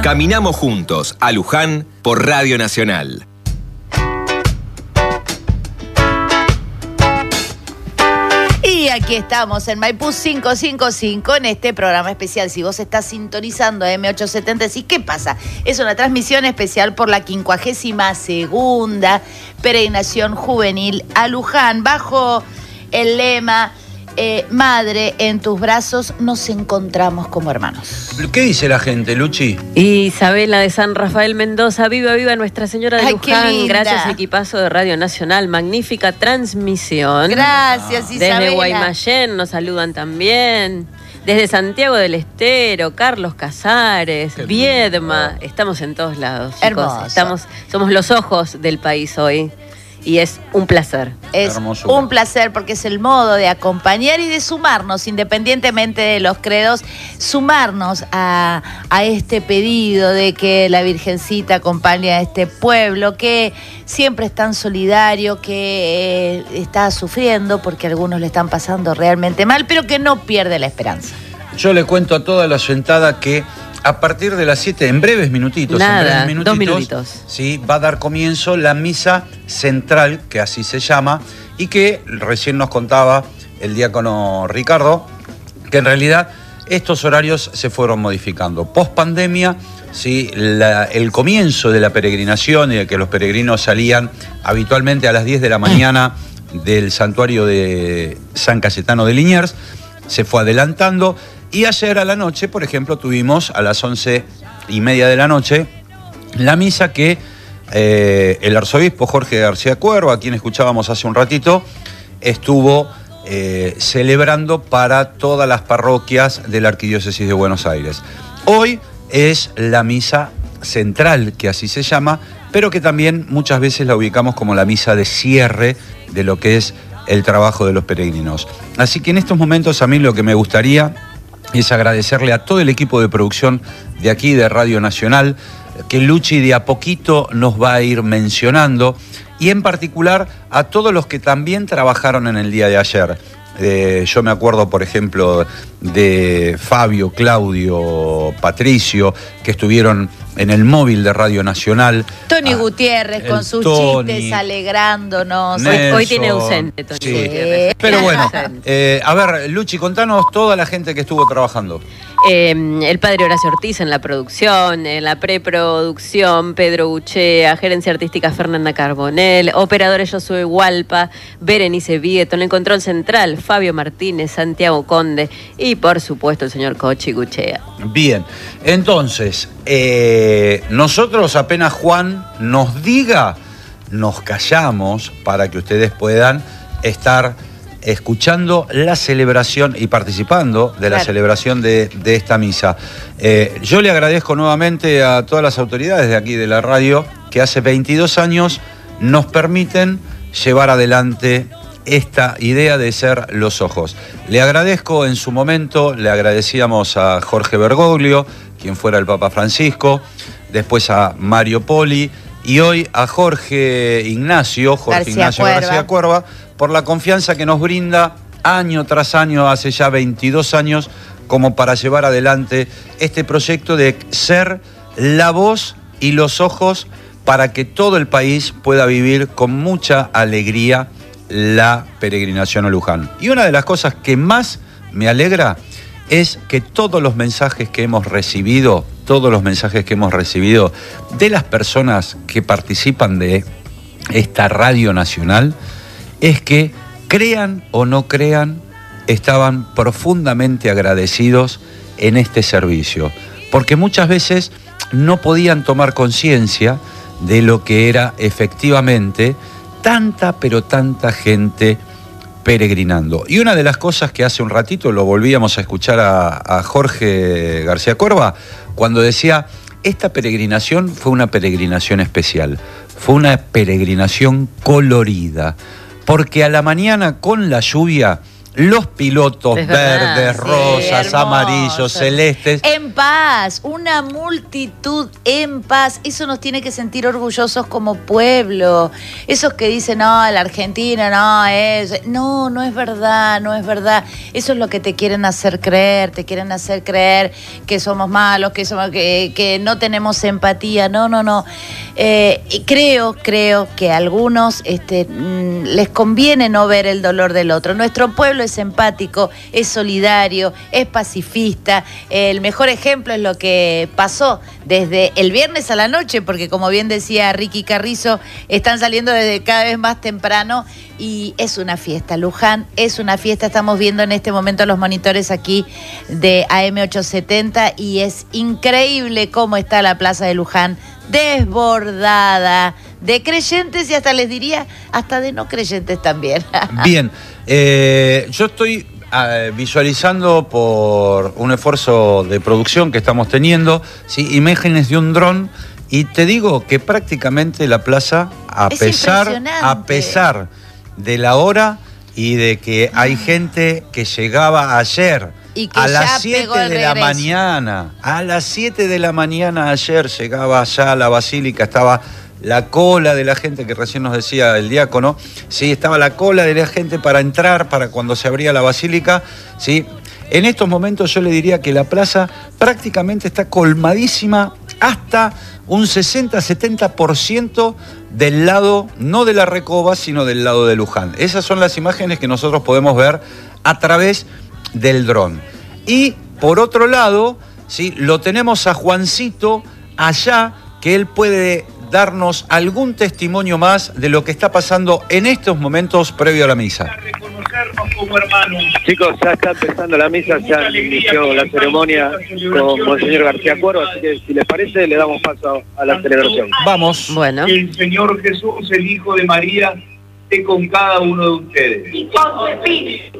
Caminamos juntos a Luján por Radio Nacional. Y aquí estamos en Maipú 555 en este programa especial. Si vos estás sintonizando M870, ¿qué pasa? Es una transmisión especial por la 52ª peregrinación juvenil a Luján, bajo el lema Madre, en tus brazos nos encontramos como hermanos. ¿Qué dice la gente, Luchi? Isabela de San Rafael Mendoza, viva, viva Nuestra Señora de Luján. Gracias, equipazo de Radio Nacional, magnífica transmisión. Gracias, Isabela. Desde Guaymallén nos saludan también. Desde Santiago del Estero, Carlos Casares, Viedma. Estamos en todos lados, chicos. Somos los ojos del país hoy. Y es un placer. Es un placer porque es el modo de acompañar y de sumarnos, independientemente de los credos, sumarnos a este pedido de que la Virgencita acompañe a este pueblo que siempre es tan solidario, que está sufriendo porque algunos le están pasando realmente mal, pero que no pierde la esperanza. Yo le cuento a toda la sentada que a partir de las 7, en breves minutitos, 2 minutitos, sí, va a dar comienzo la misa central, que así se llama, y que recién nos contaba el diácono Ricardo, que en realidad estos horarios se fueron modificando. Post pandemia, sí, el comienzo de la peregrinación y de que los peregrinos salían habitualmente a las 10 de la mañana del santuario de San Cayetano de Liniers, se fue adelantando. Y ayer a la noche, por ejemplo, tuvimos a las 11:30 de la noche la misa que el arzobispo Jorge García Cuerva, a quien escuchábamos hace un ratito, estuvo celebrando para todas las parroquias de la Arquidiócesis de Buenos Aires. Hoy es la misa central, que así se llama, pero que también muchas veces la ubicamos como la misa de cierre de lo que es el trabajo de los peregrinos. Así que en estos momentos a mí lo que me gustaría es agradecerle a todo el equipo de producción de aquí, de Radio Nacional, que Luchi de a poquito nos va a ir mencionando, y en particular a todos los que también trabajaron en el día de ayer. Yo me acuerdo, por ejemplo, de Fabio, Claudio, Patricio, que estuvieron en el móvil de Radio Nacional. Tony Gutiérrez con sus chistes alegrándonos. Nelson, hoy tiene ausente Tony Gutiérrez. Pero bueno, a ver, Luchi, contanos toda la gente que estuvo trabajando. El padre Horacio Ortiz en la producción, en la preproducción, Pedro Buchea, gerencia artística Fernanda Carbonell, operadores Josué Hualpa, Berenice Vieto, en el control central Fabio Martínez, Santiago Conde y por supuesto el señor Cochi Guchea. Bien, entonces, nosotros apenas Juan nos diga, nos callamos para que ustedes puedan estar escuchando la celebración y participando de la celebración de esta misa. Yo le agradezco nuevamente a todas las autoridades de aquí de la radio que hace 22 años nos permiten llevar adelante esta idea de ser los ojos. Le agradezco en su momento, le agradecíamos a Jorge Bergoglio, quien fuera el Papa Francisco, después a Mario Poli y hoy a Jorge Ignacio García Cuerva, por la confianza que nos brinda año tras año, hace ya 22 años, como para llevar adelante este proyecto de ser la voz y los ojos para que todo el país pueda vivir con mucha alegría la peregrinación a Luján. Y una de las cosas que más me alegra es que todos los mensajes que hemos recibido de las personas que participan de esta Radio Nacional, es que, crean o no crean, estaban profundamente agradecidos en este servicio, porque muchas veces no podían tomar conciencia de lo que era efectivamente tanta gente peregrinando. Y una de las cosas que hace un ratito lo volvíamos a escuchar a Jorge García Cuerva, cuando decía, esta peregrinación fue una peregrinación especial, fue una peregrinación colorida, porque a la mañana con la lluvia los pilotos Es verdad, verdes, sí, rosas, hermoso. amarillos, celestes. En paz, una multitud en paz. Eso nos tiene que sentir orgullosos como pueblo. Esos que dicen, no, la Argentina no es... No es verdad, no es verdad. Eso es lo que te quieren hacer creer. Te quieren hacer creer que somos malos, que no tenemos empatía. No. Y creo que a algunos les conviene no ver el dolor del otro. Nuestro pueblo es empático, es solidario, es pacifista. El mejor ejemplo es lo que pasó desde el viernes a la noche, porque como bien decía Ricky Carrizo, están saliendo desde cada vez más temprano y es una fiesta. Luján es una fiesta. Estamos viendo en este momento los monitores aquí de AM870 y es increíble cómo está la plaza de Luján, desbordada de creyentes y hasta les diría, hasta de no creyentes también. Bien, yo estoy visualizando por un esfuerzo de producción que estamos teniendo, ¿sí? Imágenes de un dron y te digo que prácticamente la plaza, a pesar de la hora y de que hay gente que llegaba ayer Y que a ya las 7 pegó el de la regreso. mañana, a las 7 de la mañana ayer llegaba allá a la basílica, estaba la cola de la gente que recién nos decía el diácono, sí, estaba la cola de la gente para entrar, para cuando se abría la basílica, sí. En estos momentos yo le diría que la plaza prácticamente está colmadísima hasta un 60-70% del lado, no de la Recoba, sino del lado de Luján. Esas son las imágenes que nosotros podemos ver a través del dron. Y por otro lado, ¿sí? Lo tenemos a Juancito allá, que él puede darnos algún testimonio más de lo que está pasando en estos momentos previo a la misa. Reconocernos como hermanos. Chicos, ya está empezando la misa, ya inició la ceremonia con Monseñor García Cuervo, así que si les parece le damos paso a la celebración. Vamos. Bueno. Que el Señor Jesús, el Hijo de María, esté con cada uno de ustedes. Y con su espíritu.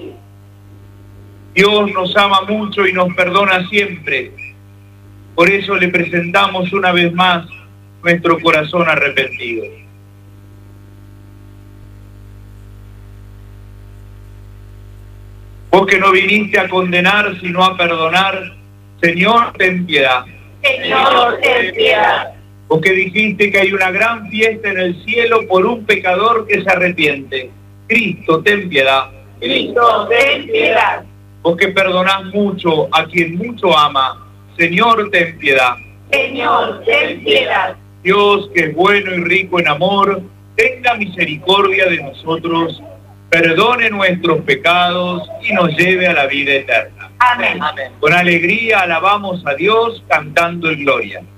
Dios nos ama mucho y nos perdona siempre. Por eso le presentamos una vez más nuestro corazón arrepentido. Vos que no viniste a condenar, sino a perdonar, Señor, ten piedad. Señor, ten piedad. Vos que dijiste que hay una gran fiesta en el cielo por un pecador que se arrepiente. Cristo, ten piedad. Cristo, ten piedad. Vos que perdonás mucho a quien mucho ama, Señor, ten piedad. Señor, ten piedad. Dios, que es bueno y rico en amor, tenga misericordia de nosotros, perdone nuestros pecados y nos lleve a la vida eterna. Amén. Con alegría alabamos a Dios cantando en gloria.